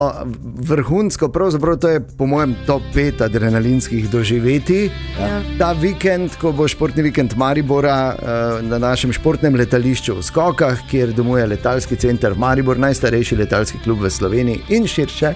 vrhunsko, pravzaprav to je po mojem top 5 adrenalinskih doživetij. Ta vikend, ko bo športni vikend Maribora na našem športnem letališču v Skokah, kjer domuje letalski center Maribor, najstarejši letalski klub v Sloveniji in širše,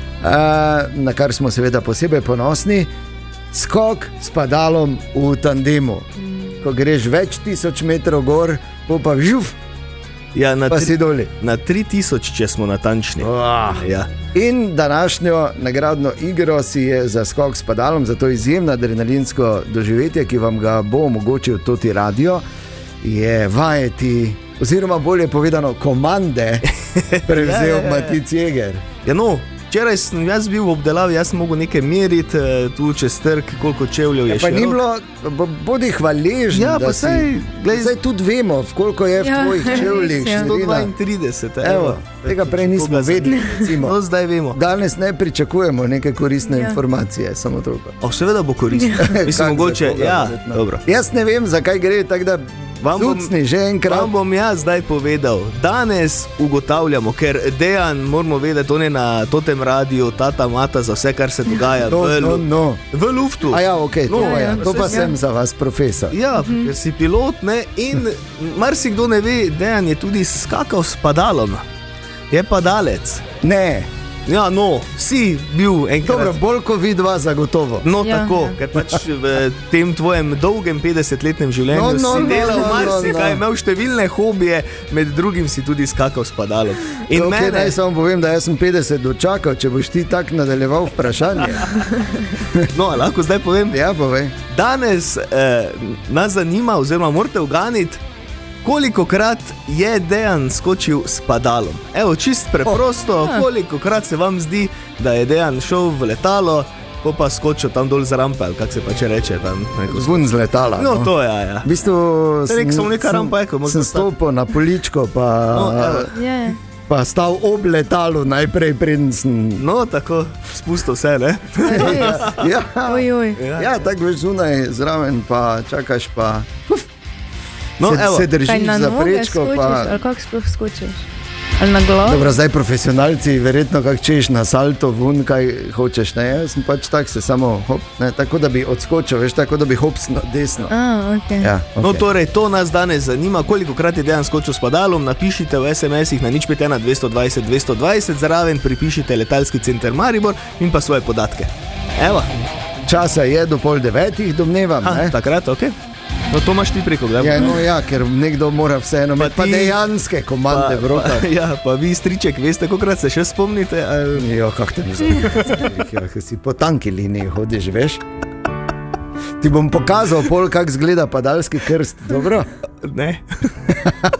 na kar smo seveda posebej ponosni. Skok s padalom v tandemu, ko greš več tisoč metrov gor, pa žuf. Ja, pa si doli. Na 3000, če smo natančni. Ja. In današnjo nagradno igro si je za skok s padalom, za to izjemno adrenalinsko doživetje, ki vam ga bo omogočil Toti Radio, je vajeti, oziroma bolje povedano, komande prevzel Matic Jeger. Ja, no, včeraj sem jaz bil v obdelavi, jaz sem mogel nekaj meriti tu čez trg, koliko čevljev je pa ni bilo, bodi hvaležen, da si. Zdaj tudi vemo, koliko je v tvojih čevljih. 132, evo. Tega prej nismo vedeli. No, zdaj vemo. Danes ne pričakujemo neke koristne informacije, samo toliko. Seveda bo koristno. Mislim, mogoče, dobro. Jaz ne vem, zakaj gre, tako da zucni že enkrat. Vam bom jaz zdaj povedal. Danes ugotavljamo, ker Dejan, moramo vedeti, on je na Totem radiju, tata mata za vse, kar se dogaja v luftu. To pa sem za vas profesor. Ja, ker si pilot, ne, in marsikdo ne ve, Dejan je tudi skakal s padalom. Je padalec. Ne. Ja, no, si bil enkrat. Dobro, bolj ko vidva zagotovo. No, tako, ker pač v tem tvojem dolgem 50-letnem življenju si delal marsikaj, imel številne hobije, med drugim si tudi skakal s padalom. In naj samo povem, da jaz sem 50 dočakal, če boš ti tak nadaljeval vprašanje. No, lahko zdaj povem? Ja, povej. Danes nas zanima, oziroma morate uganiti, kolikokrat je Dejan skočil s padalom. Evo, čist preprosto, kolikokrat se vam zdi, da je Dejan šel v letalo, pa skočil tam dol z rampe, ali kak se pa če reče tam. Zvon z letala. No, to je, ja. V bistvu sem stopil na poličko, pa stal ob letalu najprej, preden sem... No, tako, spustil vse, ne? Ja, tako veš zunaj zraven, pa čakaš pa... No, se držiš za prečko, ali kako sploh skočiš? Ali na glavo? Dobro, zdaj profesionalci verjetno kak češ na salto vun, kaj hočeš, ne? Jaz sem pač tak se samo hop, ne, tako da bi odskočil, veš, tako da bi hopsno desno. Okay. Ja, okay. No, torej, to nas danes zanima, kolikokrat je Dejan skočil s padalom, napišite v SMS-ih na 051 220 220, zraven pripišite letalski center Maribor in pa svoje podatke. Evo. Časa je do 8:30, domnevam, ne? Takrat, okej. No, to imaš ti preko, gledam. Ja, no, ja, ker nekdo mora vseeno imeti pa dejanske komande v rokah. Ja, pa vi, striček, veste, kolikokrat se še spomnite? Jo, kak te mi ja, si po tanki liniji hodiš, veš? Ti bom pokazal pol, kak zgleda padalski krst, dobro? Ne.